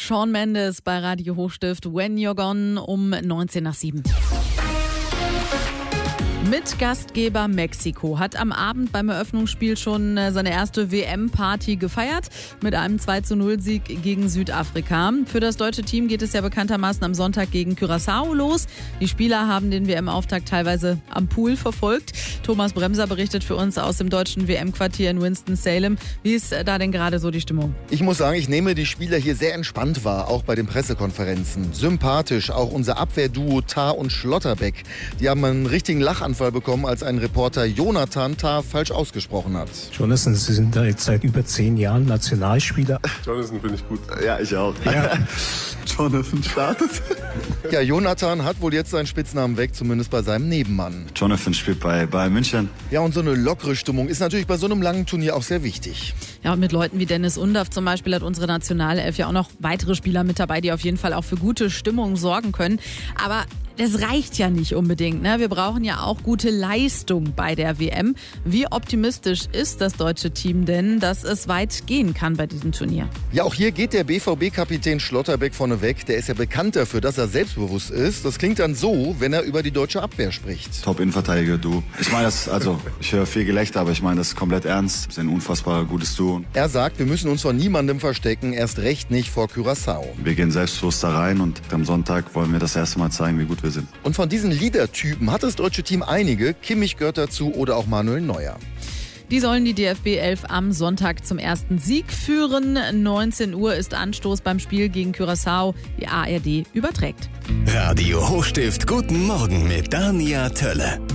Shawn Mendes bei Radio Hochstift, When You're Gone um 7:19. Mit Gastgeber Mexiko hat am Abend beim Eröffnungsspiel schon seine erste WM-Party gefeiert mit einem 2:0-Sieg gegen Südafrika. Für das deutsche Team geht es ja bekanntermaßen am Sonntag gegen Curaçao los. Die Spieler haben den WM-Auftakt teilweise am Pool verfolgt. Thomas Bremser berichtet für uns aus dem deutschen WM-Quartier in Winston-Salem. Wie ist da denn gerade so die Stimmung? Ich muss sagen, ich nehme die Spieler hier sehr entspannt wahr, auch bei den Pressekonferenzen. Sympathisch, auch unser Abwehrduo Tah und Schlotterbeck. Die haben einen richtigen Lachanfall bekommen, als ein Reporter Jonathan Tah falsch ausgesprochen hat. Jonathan, Sie sind da jetzt seit über 10 Jahren Nationalspieler. Jonathan finde ich gut. Ja, ich auch. Ja. Jonathan startet. Ja, Jonathan hat wohl jetzt seinen Spitznamen weg, zumindest bei seinem Nebenmann. Jonathan spielt bei Bayern München. Ja, und so eine lockere Stimmung ist natürlich bei so einem langen Turnier auch sehr wichtig. Ja, und mit Leuten wie Dennis Undaff zum Beispiel hat unsere Nationalelf ja auch noch weitere Spieler mit dabei, die auf jeden Fall auch für gute Stimmung sorgen können. Aber das reicht ja nicht unbedingt, ne? Wir brauchen ja auch gute Leistung bei der WM. Wie optimistisch ist das deutsche Team denn, dass es weit gehen kann bei diesem Turnier? Ja, auch hier geht der BVB-Kapitän Schlotterbeck vorne weg. Der ist ja bekannt dafür, dass er selbstbewusst ist. Das klingt dann so, wenn er über die deutsche Abwehr spricht. Top-Innenverteidiger, du. Ich meine das, ich höre viel Gelächter, aber ich meine das komplett ernst. Das ist ein unfassbar gutes Duo. Er sagt, wir müssen uns vor niemandem verstecken, erst recht nicht vor Curaçao. Wir gehen selbstbewusst da rein und am Sonntag wollen wir das erste Mal zeigen, wie gut wir sind. Und von diesen Leader-Typen hat das deutsche Team einige. Kimmich gehört dazu oder auch Manuel Neuer. Die sollen die DFB 11 am Sonntag zum ersten Sieg führen. 19 Uhr ist Anstoß beim Spiel gegen Curaçao. Die ARD überträgt. Radio Hochstift, guten Morgen mit Dania Tölle.